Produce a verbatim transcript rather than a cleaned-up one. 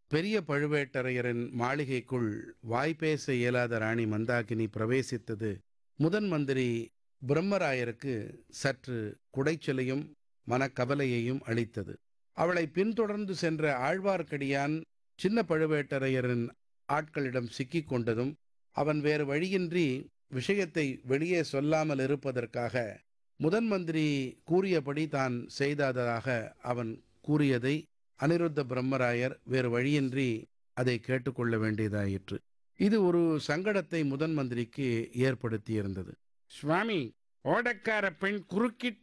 பெரிய பழுவேட்டரையரின் மாளிகைக்குள் வாய்பேச இயலாத ராணி மந்தாகினி பிரவேசித்தது முதன் மந்திரி பிரம்மராயருக்கு சற்று குடைச்சலையும் மனக்கவலையையும் அளித்தது. அவளை பின்தொடர்ந்து சென்ற ஆழ்வார்க்கடியான் சின்ன பழுவேட்டரையரின் ஆட்களிடம் சிக்கிக் கொண்டதும் அவன் வேறு வழியின்றி விஷயத்தை வெளியே சொல்லாமல் இருப்பதற்காக முதன் மந்திரி கூறியபடி தான் செய்ததாக அவன் கூறியதை அனிருத்த பிரம்மராயர் வேறு வழியின்றி அதை கேட்டுக்கொள்ள வேண்டியதாயிற்று. இது ஒரு சங்கடத்தை முதன் மந்திரிக்கு ஏற்படுத்தியிருந்தது. சுவாமி, ஓடக்கார பெண் குறுக்கிட்டு